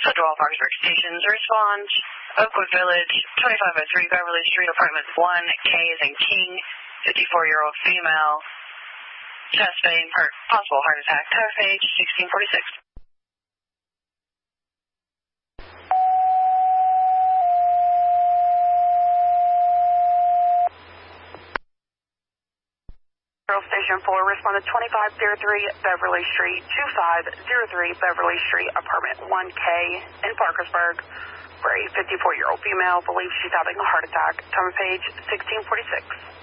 Central Parkersburg Stations, respond. Oakwood Village, 2503 Beverly Street, apartment 1, K is in King, 54-year-old female, chest pain, possible heart attack, cutoff age 1646. Station 4, responded 2503 Beverly Street, 2503 Beverly Street, apartment 1K in Parkersburg, for a 54-year-old female, believes she's having a heart attack. Time of page 1646.